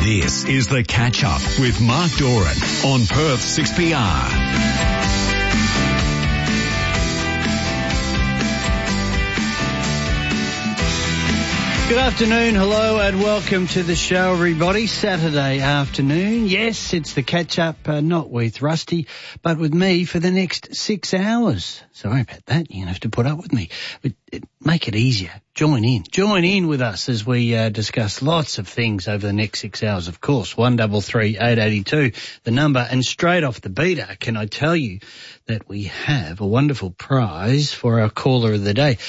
This is The Catch Up with Mark Doran on Perth 6PR. Good afternoon, hello and welcome to the show, everybody. Saturday afternoon. Yes, it's the catch-up, not with Rusty, but with me for the next 6 hours. Sorry about that, you're going to have to put up with me. But make it easier. Join in with us as we discuss lots of things over the next 6 hours, of course. 133 882, the number. And straight off the beater, can I tell you that we have a wonderful prize for our caller of the day.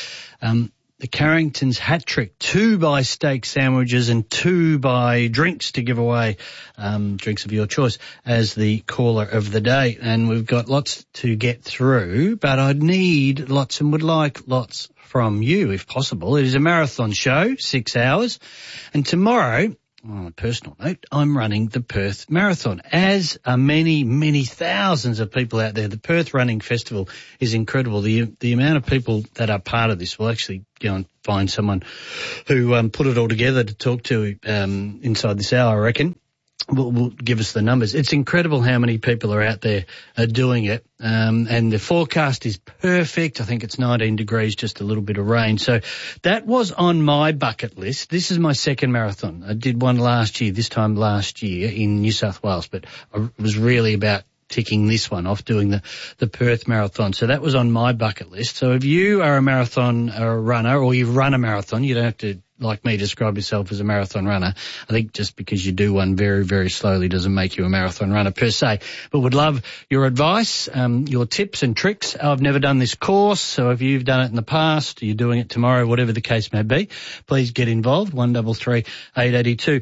The Carrington's hat trick, 2 buy steak sandwiches and 2 buy drinks to give away, drinks of your choice, as the caller of the day. And we've got lots to get through, but I'd need lots and would like lots from you if possible. It is a marathon show, 6 hours. And tomorrow, on a personal note, I'm running the Perth Marathon, as are many, many thousands of people out there. The Perth Running Festival is incredible. The amount of people that are part of this will actually go and find someone who put it all together to talk to inside this hour, I reckon. Will give us the numbers. It's incredible how many people are out there doing it. And the forecast is perfect. I think it's 19 degrees, just a little bit of rain. So that was on my bucket list. This is my second marathon. I did one this time last year in New South Wales, but I was really about ticking this one off, doing the Perth Marathon. So that was on my bucket list. So if you are a marathon runner, or you've run a marathon, you don't have to, like me, describe yourself as a marathon runner. I think just because you do one very, very slowly doesn't make you a marathon runner per se. But would love your advice, your tips and tricks. I've never done this course, so if you've done it in the past, you're doing it tomorrow, whatever the case may be, please get involved, 133 882.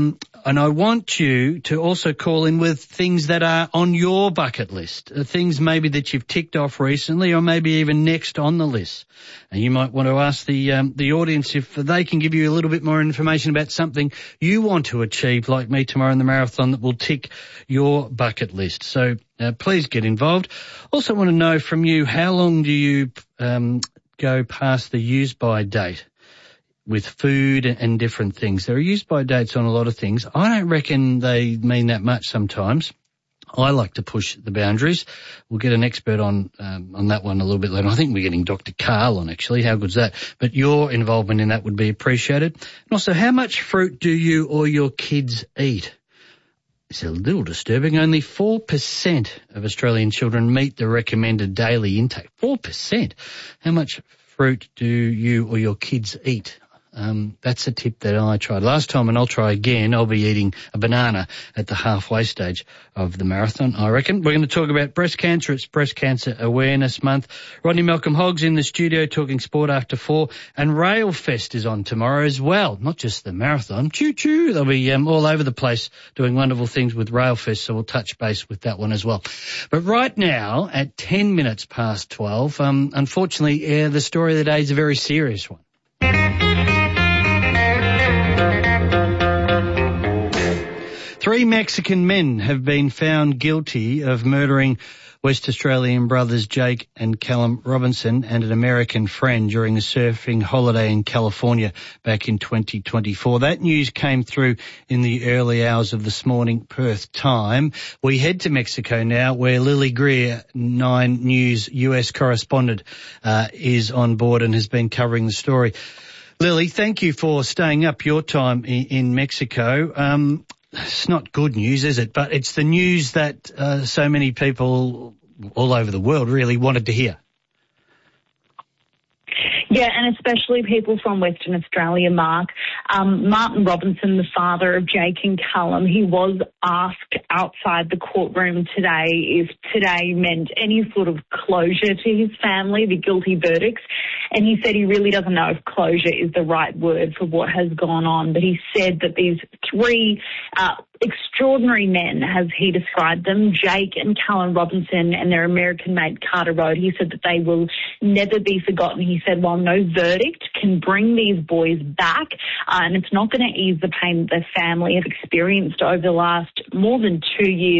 And I want you to also call in with things that are on your bucket list, things maybe that you've ticked off recently, or maybe even next on the list. And you might want to ask the audience if they can give you a little bit more information about something you want to achieve, like me tomorrow in the marathon, that will tick your bucket list. So please get involved. Also want to know from you, how long do you go past the use-by date with food and different things? There are use-by dates on a lot of things. I don't reckon they mean that much sometimes. I like to push the boundaries. We'll get an expert on that one a little bit later. I think we're getting Dr. Carl on, actually. How good's that? But your involvement in that would be appreciated. And also, how much fruit do you or your kids eat? It's a little disturbing. Only 4% of Australian children meet the recommended daily intake. 4%. How much fruit do you or your kids eat? That's a tip that I tried last time, and I'll try again. I'll be eating a banana at the halfway stage of the marathon, I reckon. We're going to talk about breast cancer. It's Breast Cancer Awareness Month. Rodney Malcolm-Hoggs in the studio talking sport after 4. And Railfest is on tomorrow as well, not just the marathon. Choo-choo. They'll be all over the place doing wonderful things with Railfest, so we'll touch base with that one as well. But right now, at 10 minutes past 12, unfortunately, the story of the day is a very serious one. 3 Mexican men have been found guilty of murdering West Australian brothers Jake and Callum Robinson and an American friend during a surfing holiday in California back in 2024. That news came through in the early hours of this morning, Perth time. We head to Mexico now, where Lily Greer, 9 News US correspondent, is on board and has been covering the story. Lily, thank you for staying up your time in Mexico. It's not good news, is it? But it's the news that so many people all over the world really wanted to hear. Yeah, and especially people from Western Australia, Mark. Martin Robinson, the father of Jake and Callum, he was asked outside the courtroom today if today meant any sort of closure to his family, the guilty verdicts. And he said he really doesn't know if closure is the right word for what has gone on. But he said that these 3 extraordinary men, as he described them, Jake and Callum Robinson and their American mate Carter Road, he said that they will never be forgotten. He said while no verdict can bring these boys back, and it's not going to ease the pain that their family have experienced over the last more than 2 years that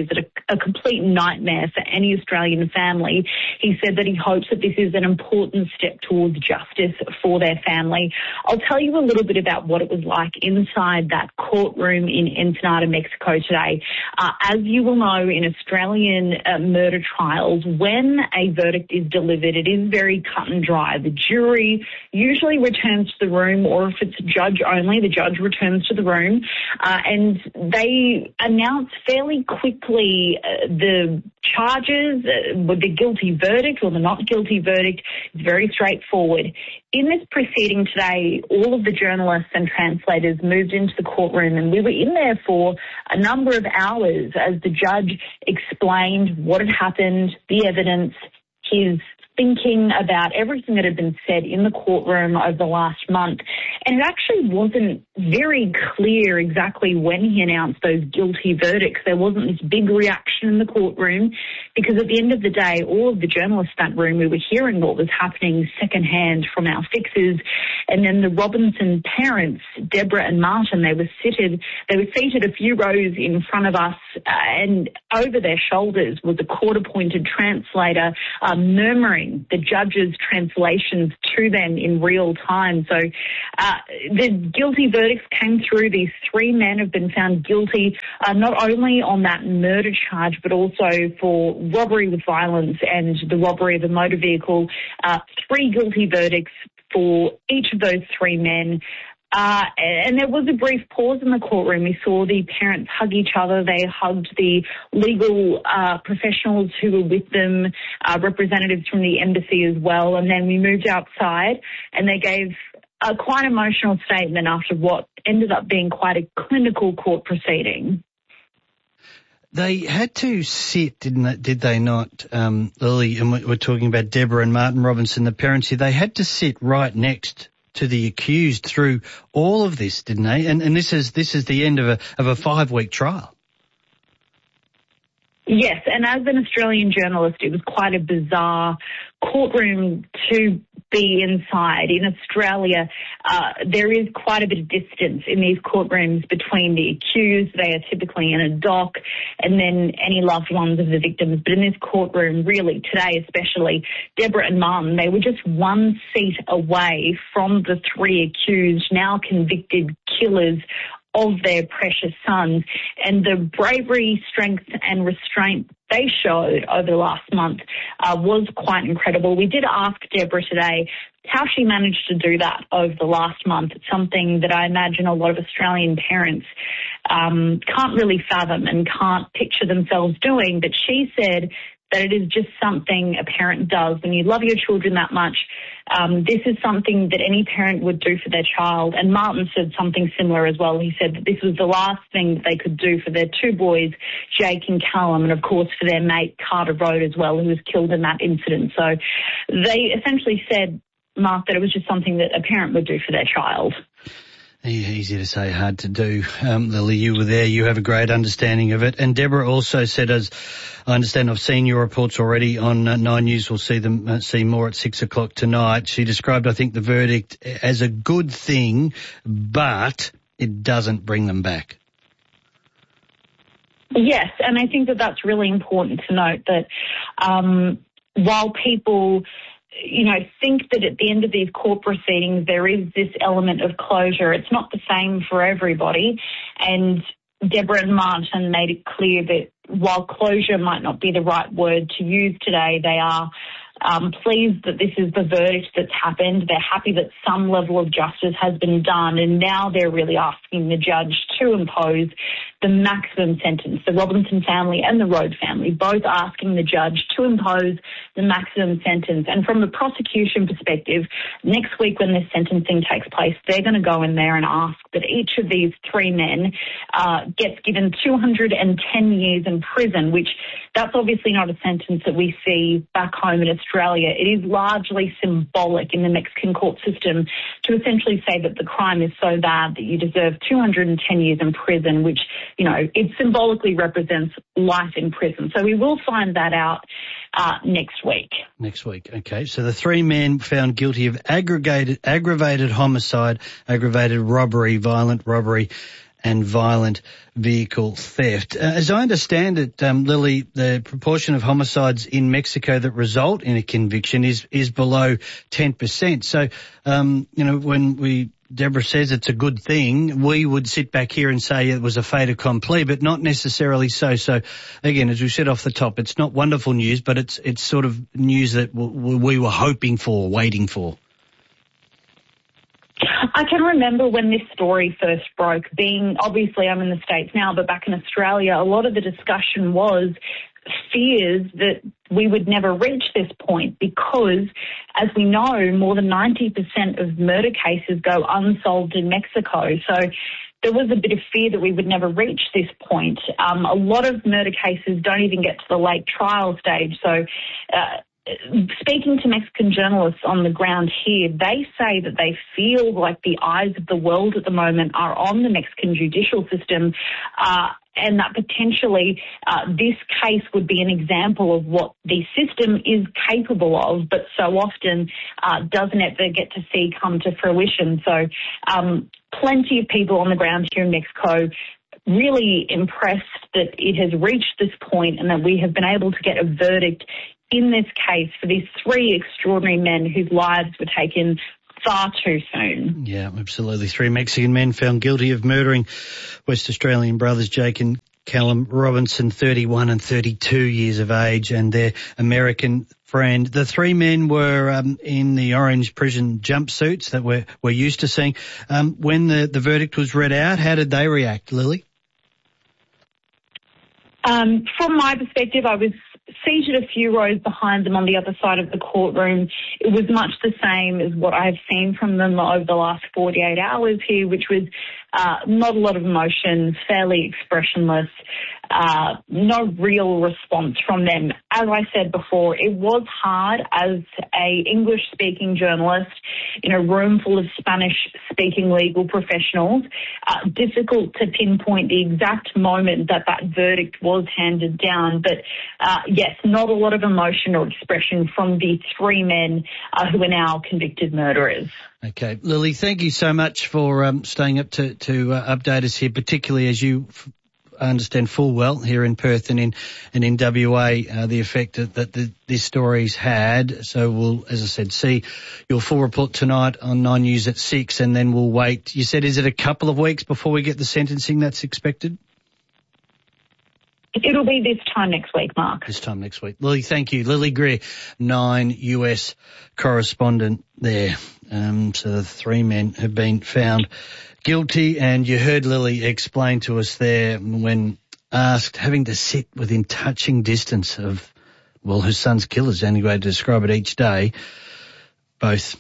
a complete nightmare for any Australian family. He said that he hopes that this is an important step towards justice for their family. I'll tell you a little bit about what it was like inside that courtroom in Ensenada, Mexico today. As you will know, in Australian murder trials, when a verdict is delivered, it is very cut and dry. The jury usually returns to the room, or if it's a judge only, the judge returns to the room, and they announce fairly quickly the charges, with the guilty verdict or the not guilty verdict. Is very straightforward. In this proceeding today, all of the journalists and translators moved into the courtroom, and we were in there for a number of hours as the judge explained what had happened, the evidence, his thinking about everything that had been said in the courtroom over the last month. And it actually wasn't very clear exactly when he announced those guilty verdicts. There wasn't this big reaction in the courtroom because at the end of the day, all of the journalists in that room, we were hearing what was happening secondhand from our fixers. And then the Robinson parents, Deborah and Martin, they were seated a few rows in front of us, and over their shoulders was a court-appointed translator murmuring the judge's translations to them in real time. So the guilty verdicts came through. These three men have been found guilty, not only on that murder charge, but also for robbery with violence and the robbery of a motor vehicle. Three guilty verdicts for each of those three men. And there was a brief pause in the courtroom. We saw the parents hug each other. They hugged the legal professionals who were with them, representatives from the embassy as well. And then we moved outside and they gave a quite emotional statement after what ended up being quite a clinical court proceeding. They had to sit, did they not, Lily? And we're talking about Deborah and Martin Robinson, the parents here. They had to sit right next to the accused through all of this, didn't they? And this is the end of a 5-week trial. Yes, and as an Australian journalist, it was quite a bizarre courtroom to be inside. In Australia, there is quite a bit of distance in these courtrooms between the accused. They are typically in a dock, and then any loved ones of the victims. But in this courtroom, really, today especially, Deborah and Martin, they were just one seat away from the three accused, now convicted killers of their precious sons, and the bravery, strength and restraint they showed over the last month was quite incredible. We did ask Deborah today how she managed to do that over the last month. It's something that I imagine a lot of Australian parents can't really fathom and can't picture themselves doing, but she said that it is just something a parent does. When you love your children that much, this is something that any parent would do for their child. And Martin said something similar as well. He said that this was the last thing that they could do for their two boys, Jake and Callum, and of course for their mate Carter Road as well, who was killed in that incident. So they essentially said, Mark, that it was just something that a parent would do for their child. Easy to say, hard to do. Lily, you were there. You have a great understanding of it. And Deborah also said, as I understand, I've seen your reports already on 9 News. We'll see more at 6 o'clock tonight. She described, I think, the verdict as a good thing, but it doesn't bring them back. Yes, and I think that that's really important to note that while people think that at the end of these court proceedings there is this element of closure, it's not the same for everybody. And Deborah and Martin made it clear that while closure might not be the right word to use today, they are pleased that this is the verdict that's happened. They're happy that some level of justice has been done, and now they're really asking the judge to impose the maximum sentence. The Robinson family and the Road family both asking the judge to impose the maximum sentence. And from the prosecution perspective, next week when this sentencing takes place, they're going to go in there and ask that each of these three men gets given 210 years in prison, which that's obviously not a sentence that we see back home in Australia. It is largely symbolic in the Mexican court system to essentially say that the crime is so bad that you deserve 210 years in prison, which, it symbolically represents life in prison. So we will find that out next week. Next week, okay. So the three men found guilty of aggravated homicide, aggravated robbery, violent robbery, and violent vehicle theft. As I understand it, Lily, the proportion of homicides in Mexico that result in a conviction is below 10%. So, when Deborah says it's a good thing, we would sit back here and say it was a fait accompli, but not necessarily so. So, again, as we said off the top, it's not wonderful news, but it's sort of news that we were hoping for, waiting for. I can remember when this story first broke, obviously I'm in the States now, but back in Australia, a lot of the discussion was fears that we would never reach this point because, as we know, more than 90% of murder cases go unsolved in Mexico. So there was a bit of fear that we would never reach this point. A lot of murder cases don't even get to the late trial stage. So speaking to Mexican journalists on the ground here, they say that they feel like the eyes of the world at the moment are on the Mexican judicial system, and that potentially this case would be an example of what the system is capable of, but so often doesn't ever get to see come to fruition. So plenty of people on the ground here in Mexico really impressed that it has reached this point and that we have been able to get a verdict in this case for these three extraordinary men whose lives were taken far too soon. Yeah, absolutely. Three Mexican men found guilty of murdering West Australian brothers Jake and Callum Robinson, 31 and 32 years of age, and their American friend. The three men were in the orange prison jumpsuits that we're used to seeing. When the verdict was read out, how did they react, Lily? From my perspective, I was seated a few rows behind them on the other side of the courtroom. It was much the same as what I've seen from them over the last 48 hours here, which was not a lot of emotion, fairly expressionless, no real response from them. As I said before, it was hard as a English-speaking journalist in a room full of Spanish-speaking legal professionals, difficult to pinpoint the exact moment that verdict was handed down. But yes, not a lot of emotion or expression from the three men who are now convicted murderers. Okay. Lily, thank you so much for staying up to update us here, particularly as you understand full well here in Perth and in WA the effect that this story's had. So we'll, as I said, see your full report tonight on 9 News at 6, and then we'll wait. You said, is it a couple of weeks before we get the sentencing that's expected? It'll be this time next week, Mark. This time next week. Lily, thank you. Lily Greer, 9 US correspondent there. So the three men have been found guilty, and you heard Lily explain to us there when asked, having to sit within touching distance of, well, her son's killers, the only way to describe it each day. Both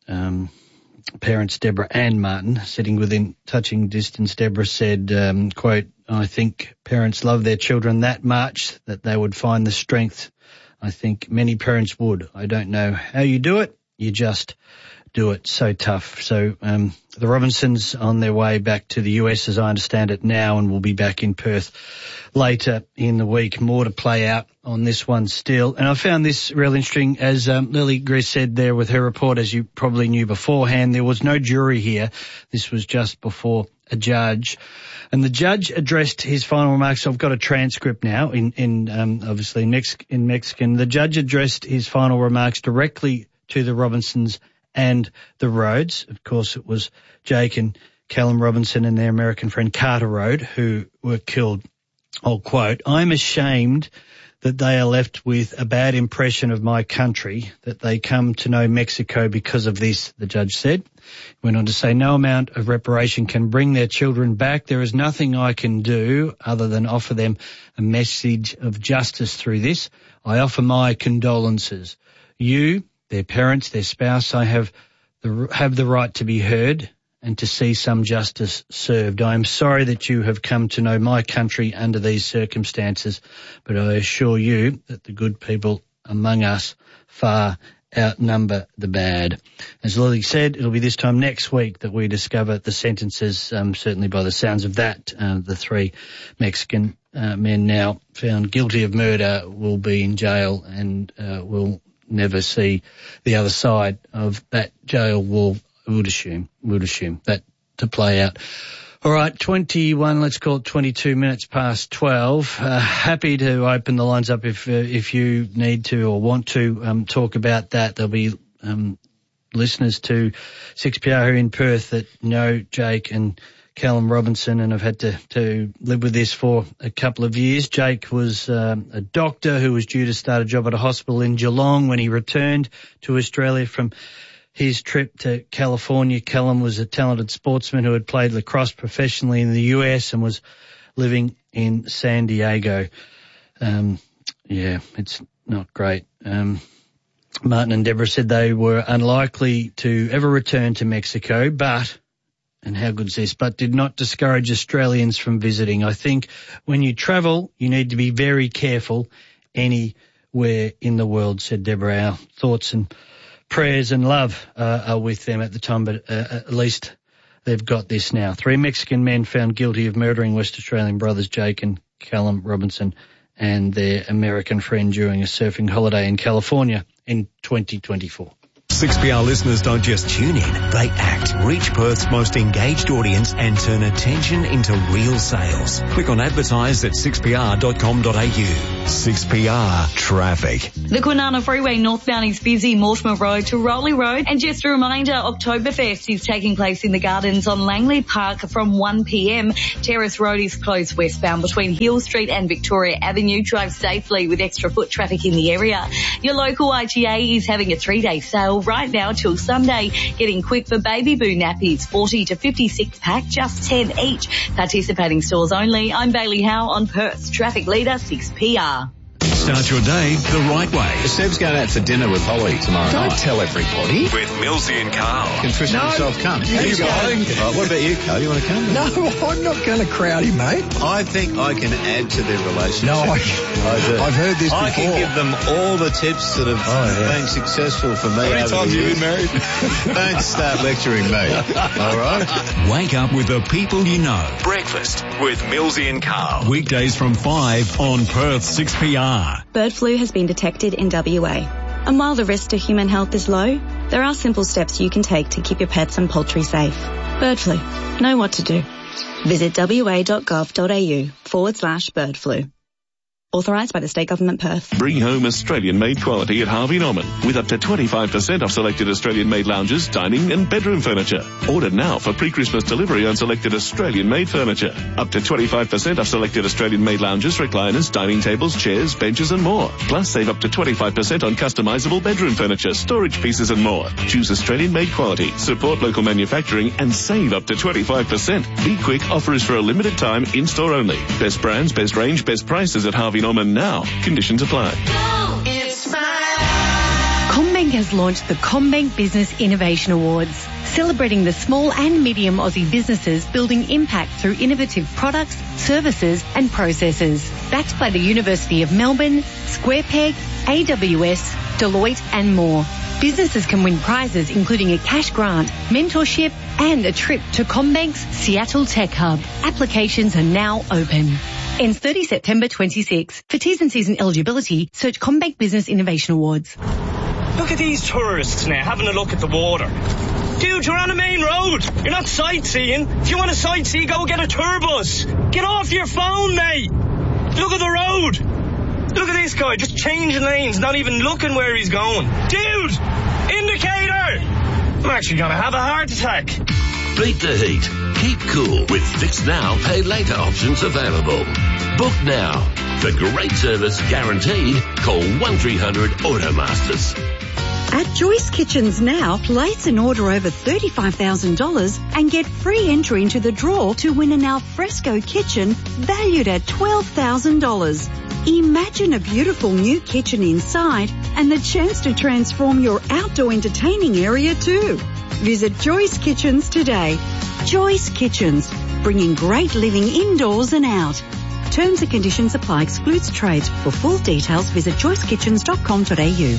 parents, Deborah and Martin, sitting within touching distance. Deborah said, quote, I think parents love their children that much that they would find the strength. I think many parents would. I don't know how you do it. You just do it. So tough. So the Robinsons on their way back to the US, as I understand it now, and will be back in Perth later in the week. More to play out on this one still. And I found this real interesting, as Lily Greer said there with her report, as you probably knew beforehand, there was no jury here. This was just before a judge. And the judge addressed his final remarks. I've got a transcript now obviously in Mexican. The judge addressed his final remarks directly to the Robinsons and the Rhodes. Of course, it was Jake and Callum Robinson and their American friend Carter Rhode who were killed. I'll quote, I'm ashamed that they are left with a bad impression of my country, that they come to know Mexico because of this, the judge said. He went on to say, no amount of reparation can bring their children back. There is nothing I can do other than offer them a message of justice through this. I offer my condolences. You, their parents, their spouse, I have the right to be heard and to see some justice served. I am sorry that you have come to know my country under these circumstances, but I assure you that the good people among us far outnumber the bad. As Lily said, it'll be this time next week that we discover the sentences, certainly by the sounds of that. The three Mexican men now found guilty of murder will be in jail and will never see the other side of that jail wall. Would assume that to play out. All right, 21, let's call it 22 minutes past 12. Happy to open the lines up if you need to or want to talk about that. There'll be listeners to 6PR here in Perth that know Jake and Callum Robinson and have had to live with this for a couple of years. Jake was a doctor who was due to start a job at a hospital in Geelong when he returned to Australia from his trip to California. Callum was a talented sportsman who had played lacrosse professionally in the US and was living in San Diego. It's not great. Martin and Deborah said they were unlikely to ever return to Mexico, but, and how good's this, but did not discourage Australians from visiting. I think when you travel, you need to be very careful anywhere in the world, said Deborah. Our thoughts and prayers and love are with them at the time, but at least they've got this now. 3 Mexican men found guilty of murdering West Australian brothers Jake and Callum Robinson and their American friend during a surfing holiday in California in 2024. 6PR listeners don't just tune in, they act. Reach Perth's most engaged audience and turn attention into real sales. Click on advertise at 6pr.com.au. 6PR Traffic. The Kwinana Freeway northbound is busy, Mortimer Road to Rowley Road. And just a reminder, Oktoberfest is taking place in the gardens on Langley Park from 1 p.m. Terrace Road is closed westbound between Hill Street and Victoria Avenue. Drive safely with extra foot traffic in the area. Your local IGA is having a 3-day sale right now till Sunday. Getting quick for Baby Boo nappies, 40 to 56 pack, just 10 each. Participating stores only. I'm Bailey Howe on Perth's Traffic Leader 6PR. Start your day the right way. Seb's going out for dinner with Holly tomorrow night. Don't tell everybody. With Millsy and Carl. Can Tristan himself come? You go. What about you, Carl? You want to come? No, I'm not going to crowd him, mate. I think I can add to their relationship. No, I do. I've heard this before. I can give them all the tips that have been successful for me. How many times have you been married? Don't start lecturing me. All right? Wake up with the people you know. Breakfast with Millsy and Carl. Weekdays from 5 on Perth 6PR. Bird flu has been detected in WA. And while the risk to human health is low, there are simple steps you can take to keep your pets and poultry safe. Bird flu. Know what to do. Visit wa.gov.au/bird flu. Authorised by the State Government Perth. Bring home Australian-made quality at Harvey Norman with up to 25% off selected Australian-made lounges, dining and bedroom furniture. Order now for pre-Christmas delivery on selected Australian-made furniture. Up to 25% off selected Australian-made lounges, recliners, dining tables, chairs, benches and more. Plus save up to 25% on customisable bedroom furniture, storage pieces and more. Choose Australian-made quality, support local manufacturing and save up to 25%. Be quick, offer is for a limited time, in-store only. Best brands, best range, best prices at Harvey Norman now. Conditions apply. CommBank has launched the CommBank Business Innovation Awards, celebrating the small and medium Aussie businesses building impact through innovative products, services and processes. Backed by the University of Melbourne, SquarePeg, AWS, Deloitte and more. Businesses can win prizes including a cash grant, mentorship and a trip to CommBank's Seattle Tech Hub. Applications are now open. Ends 30 September 26. For T's and C's and eligibility, search CommBank Business Innovation Awards. Look at these tourists now having a look at the water. Dude, you're on a main road. You're not sightseeing. If you want to sightsee, go get a tour bus. Get off your phone, mate. Look at the road. Look at this guy just changing lanes, not even looking where he's going. Dude, indicator. I'm actually going to have a heart attack. Beat the heat. Keep cool with Fix Now, Pay Later options available. Book now. For great service guaranteed, call 1300 Automasters. At Joyce Kitchens now, place an order over $35,000 and get free entry into the draw to win an alfresco kitchen valued at $12,000. Imagine a beautiful new kitchen inside and the chance to transform your outdoor entertaining area too. Visit Joyce Kitchens today. Joyce Kitchens, bringing great living indoors and out. Terms and conditions apply. Excludes trades. For full details, visit joycekitchens.com.au.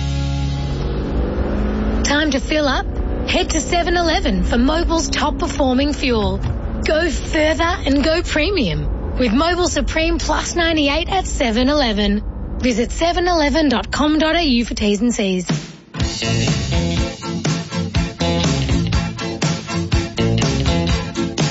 Time to fill up? Head to 7-Eleven for Mobil's top performing fuel. Go further and go premium with Mobil Supreme Plus 98 at 7-Eleven. Visit 7eleven.com.au for T's and C's.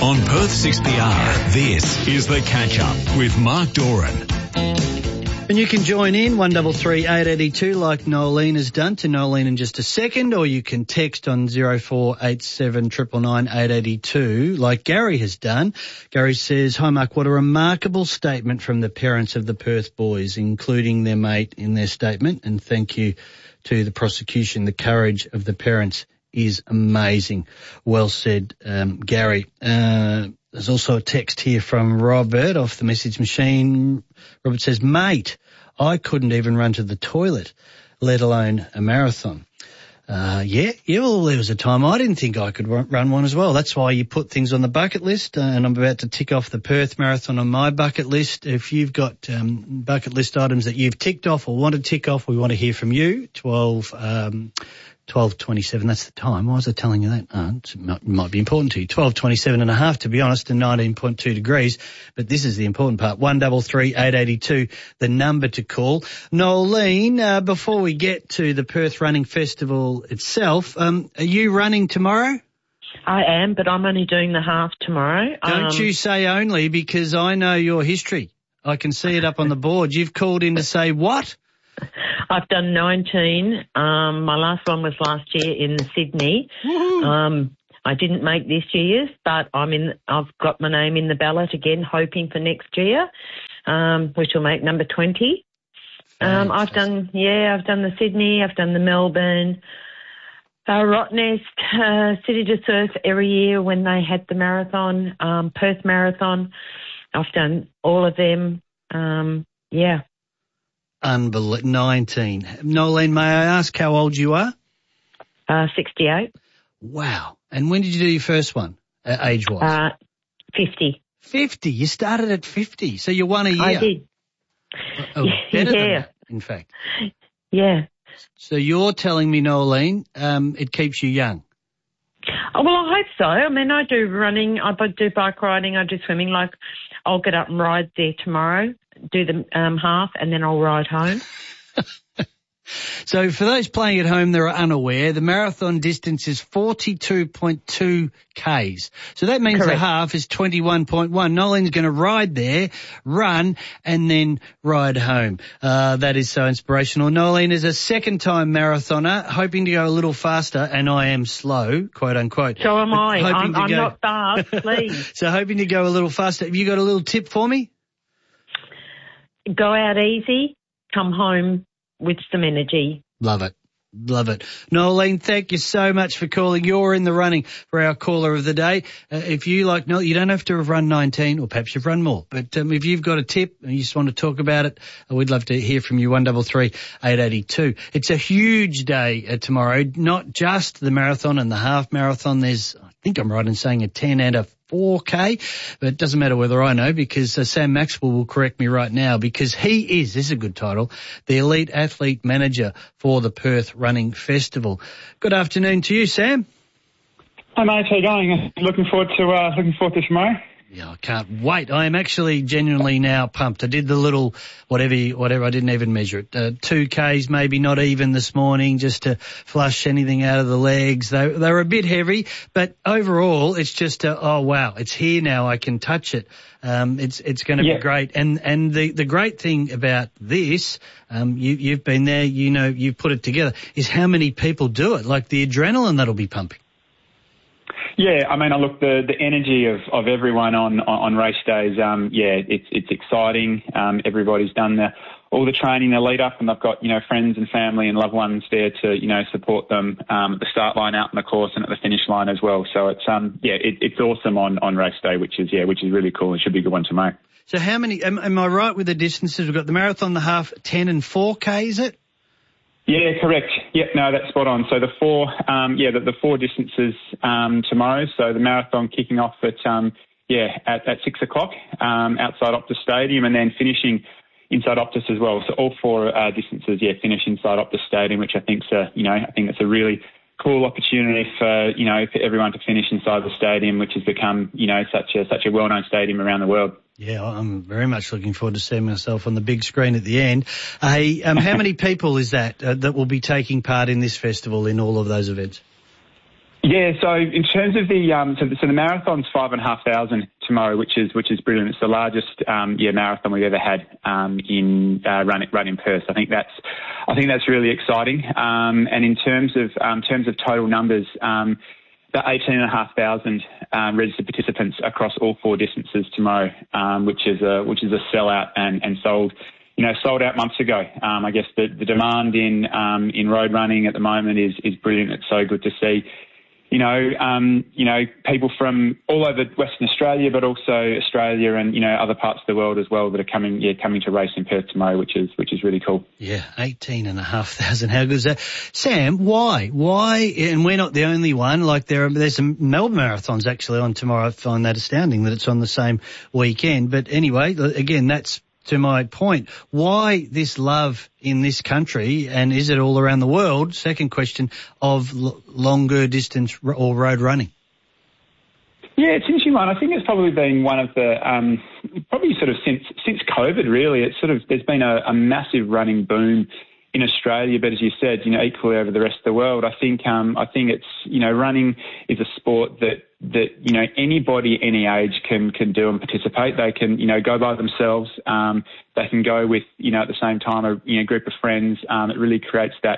On Perth 6PR, this is The Catch-Up with Mark Doran. And you can join in 133 882 like Nolene has done to Nolene in just a second, or you can text on 0487 999 882 like Gary has done. Gary says, "Hi Mark, what a remarkable statement from the parents of the Perth boys, including their mate in their statement, and thank you to the prosecution. The courage of the parents is amazing." Well said, Gary. There's also a text here from Robert off the message machine. Robert says, "Mate, I couldn't even run to the toilet, let alone a marathon." Yeah, well, there was a time I didn't think I could run one as well. That's why you put things on the bucket list, and I'm about to tick off the Perth Marathon on my bucket list. If you've got bucket list items that you've ticked off or want to tick off, we want to hear from you. 12:27, that's the time. Why was I telling you that? It might be important to you. 12:27.5 to be honest, and 19.2 degrees. But this is the important part. 133 882, the number to call. Nolene, before we get to the Perth Running Festival itself, are you running tomorrow? I am, but I'm only doing the half tomorrow. Don't you say only, because I know your history. I can see it up on the board. You've called in to say what? I've done 19. My last one was last year in Sydney. I didn't make this year's, but I've got my name in the ballot again, hoping for next year, which will make number 20. I've done the Sydney, I've done the Melbourne, Rottnest, City to Surf every year when they had the marathon, Perth Marathon. I've done all of them. Unbelievable. 19. Nolene, may I ask how old you are? 68. Wow. And when did you do your first one, age-wise? 50. 50? You started at 50, so you won a year. I did. Better than that, in fact. Yeah. So you're telling me, Nolene, it keeps you young? Oh, well, I hope so. I mean, I do running, I do bike riding, I do swimming. Like, I'll get up and ride there tomorrow, do the half, and then I'll ride home. So for those playing at home that are unaware, the marathon distance is 42.2 Ks. So that means the half is 21.1. Nolene's going to ride there, run, and then ride home. That is so inspirational. Nolene is a second-time marathoner, hoping to go a little faster, and I am slow, quote unquote. So am I. I'm not fast, please. So hoping to go a little faster. Have you got a little tip for me? Go out easy, come home with some energy. Love it. Love it. Nolene, thank you so much for calling. You're in the running for our caller of the day. If you like, no, you don't have to have run 19, or perhaps you've run more. But if you've got a tip and you just want to talk about it, we'd love to hear from you. 133 882. It's a huge day tomorrow, not just the marathon and the half marathon. There's, I think I'm right in saying, a 10 and a 4K, but it doesn't matter whether I know, because Sam Maxwell will correct me right now, because he is, this is a good title, the Elite Athlete Manager for the Perth Running Festival. Good afternoon to you, Sam. Hi mate, how you going? Looking forward to tomorrow. Yeah, I can't wait. I am actually genuinely now pumped. I did the little whatever. I didn't even measure it. 2Ks, maybe not even this morning, just to flush anything out of the legs. They were a bit heavy, but overall, it's just oh wow, it's here now. I can touch it. It's going to be great. And the great thing about this, you've been there, you know, you've put it together, is how many people do it. Like the adrenaline that'll be pumping. Yeah, I mean, look, the energy of everyone on race days, it's exciting. Everybody's done all the training, the lead up, and they've got, you know, friends and family and loved ones there to, you know, support them at the start line, out in the course, and at the finish line as well. So it's it's awesome on race day, which is really cool. It should be a good one to make. So how many? Am I right with the distances? We've got the marathon, the half, 10 and 4K, is it? Yeah, correct. Yep, no, that's spot on. So the four distances tomorrow. So the marathon kicking off at 6 o'clock outside Optus Stadium, and then finishing inside Optus as well. So all four distances, finish inside Optus Stadium, which I think's a really cool opportunity for everyone to finish inside the stadium, which has become, you know, such a well-known stadium around the world. Yeah, I'm very much looking forward to seeing myself on the big screen at the end. Hey, how many people is that will be taking part in this festival, in all of those events? Yeah, so in terms of the so the marathon's 5,500 tomorrow, which is brilliant. It's the largest marathon we've ever had run in Perth. I think that's really exciting. And in terms of total numbers, about 18,500 registered participants across all 4 distances tomorrow, which is a sellout and sold out months ago. I guess the demand in road running at the moment is brilliant. It's so good to see. People from all over Western Australia, but also Australia and, other parts of the world as well that are coming to race in Perth tomorrow, which is really cool. Yeah, 18,500. How good is that? Sam, why? And we're not the only one. Like there's some Melbourne marathons actually on tomorrow. I find that astounding that it's on the same weekend. But anyway, again, that's to my point. Why this love in this country, and is it all around the world? Second question, of longer distance or road running. Yeah, it's an interesting one. I think it's probably been one of the probably sort of since COVID. Really, it's sort of there's been a massive running boom in Australia, but as you said, equally over the rest of the world. I think it's running is a sport that anybody any age can do and participate. They can go by themselves. They can go with at the same time a group of friends. It really creates that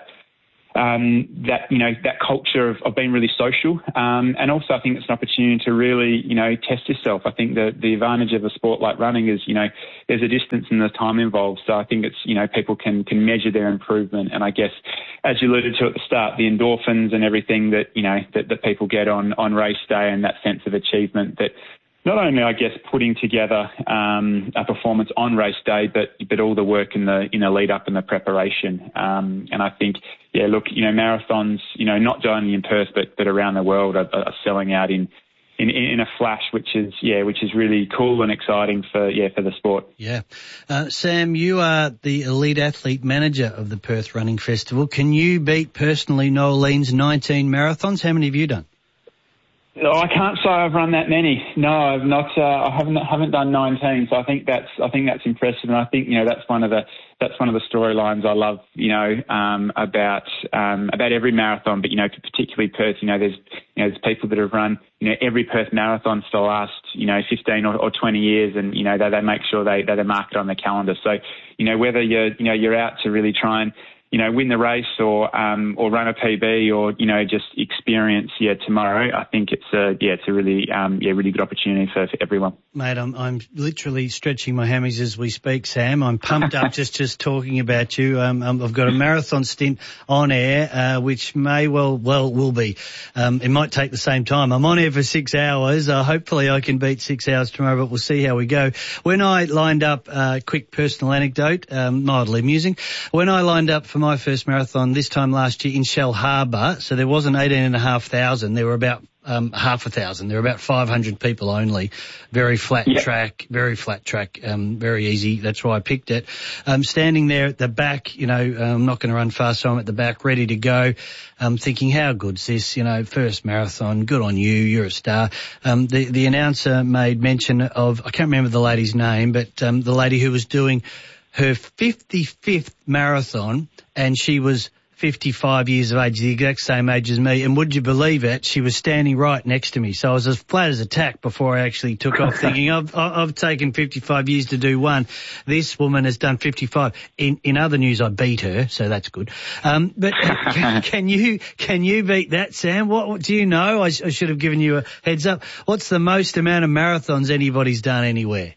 culture of being really social. And also I think it's an opportunity to really, test yourself. I think the advantage of a sport like running is, there's a distance and the time involved. So I think it's, people can measure their improvement. And I guess, as you alluded to at the start, the endorphins and everything that, that people get on race day and that sense of achievement that, not only, I guess, putting together a performance on race day, but all the work in the lead up and the preparation. And I think, marathons, not only in Perth but around the world are selling out in a flash, which is really cool and exciting for the sport. Yeah, Sam, you are the elite athlete manager of the Perth Running Festival. Can you beat personally Nolene's 19 marathons? How many have you done? No, I can't say I've run that many. No, I've not. I haven't done 19. So I think that's impressive, and I think that's one of the storylines I love. About every marathon, but particularly Perth. There's people that have run every Perth marathon for the last 15 or 20 years, and they make sure they mark it on the calendar. So whether you're out to really try and win the race or run a PB or, just experience, tomorrow, I think it's a really good opportunity for everyone. Mate, I'm literally stretching my hammies as we speak, Sam. I'm pumped up just talking about you. I've got a marathon stint on air, which may will be. It might take the same time. I'm on air for 6 hours. Hopefully I can beat 6 hours tomorrow, but we'll see how we go. When I lined up, quick personal anecdote, mildly amusing. When I lined up for my first marathon this time last year in Shell Harbour, so there wasn't 18,500, there were about half a thousand. There were about 500 people only. Very flat track, very easy. That's why I picked it. Standing there at the back, I'm not going to run fast, so I'm at the back ready to go. I'm thinking, how good's this? First marathon, good on you, you're a star. The announcer made mention of, I can't remember the lady's name, but the lady who was doing her 55th marathon, and she was 55 years of age, the exact same age as me. And would you believe it? She was standing right next to me. So I was as flat as a tack before I actually took off, thinking I've taken 55 years to do one. This woman has done 55. In other news, I beat her, so that's good. But can you beat that, Sam? What do you know? I should have given you a heads up. What's the most amount of marathons anybody's done anywhere?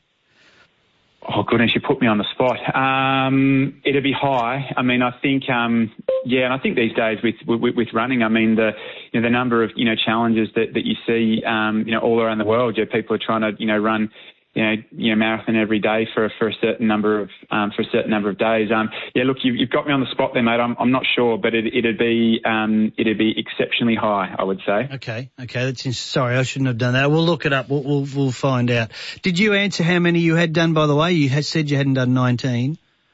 Oh goodness, you put me on the spot. It'd be high. I mean, I think, and I think these days with running, I mean, the number of, challenges that you see, all around the world. People are trying to, run, marathon every day for a certain number of days. Look, you've got me on the spot there, mate. I'm not sure, but it'd be exceptionally high, I would say. Okay. Sorry, I shouldn't have done that. We'll look it up. We'll find out. Did you answer how many you had done, by the way? You had said you hadn't done 19.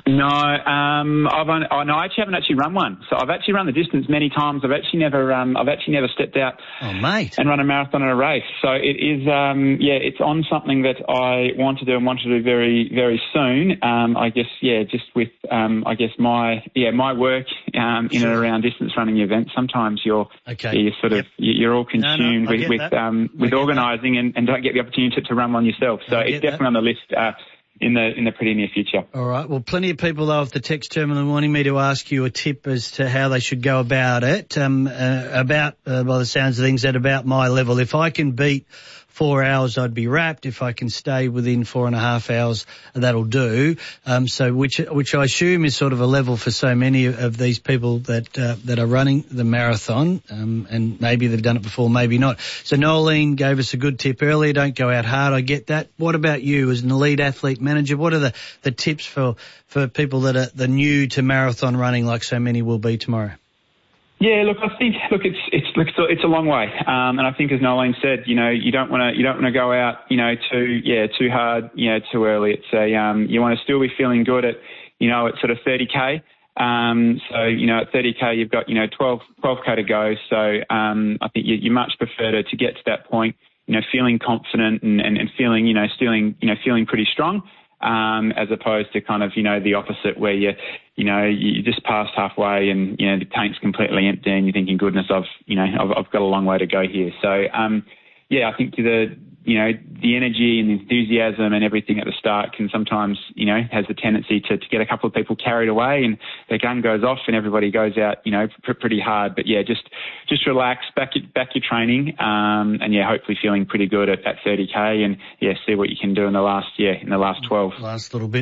No, I actually haven't actually run one. So I've actually run the distance many times. I've actually never stepped out and run a marathon in a race. So it is, it's on something that I want to do and want to do very, very soon. I guess, just with, my work, in and around distance running events. Sometimes you're all consumed with organising and don't get the opportunity to run one yourself. So it's definitely on the list, in the pretty near future. All right. Well, plenty of people though at the text terminal wanting me to ask you a tip as to how they should go about it. By the sounds of things, at about my level, if I can beat 4 hours, I'd be wrapped. If I can stay within 4.5 hours, that'll do. So which I assume is sort of a level for so many of these people that are running the marathon. And maybe they've done it before, maybe not. So Nolene gave us a good tip earlier. Don't go out hard. I get that. What about you as an elite athlete manager? What are the tips for people that are the new to marathon running, like so many will be tomorrow? Yeah, I think it's a long way, and I think as Nolene said, you don't want to go out, too hard, too early. It's you want to still be feeling good at sort of 30k. So at 30k you've got 12k to go. So I think you much prefer to get to that point, feeling confident and feeling feeling pretty strong. As opposed to kind of, the opposite where you just passed halfway and, the tank's completely empty and you're thinking, goodness, I've got a long way to go here. So, I think the energy and the enthusiasm and everything at the start can sometimes, has the tendency to get a couple of people carried away and their gun goes off and everybody goes out, pretty hard. But just relax, back your training, and hopefully feeling pretty good at 30k and see what you can do in the last 12. Last little bit.